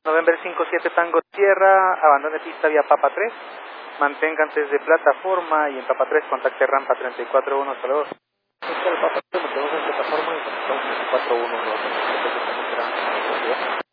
November 57 Tango Tierra, abandone pista vía Papa 3, manténganse desde plataforma y en Papa 3 contacte rampa 341, hasta luego. Está el Papa 3, mantenemos en plataforma y contactamos 34-1, ¿no?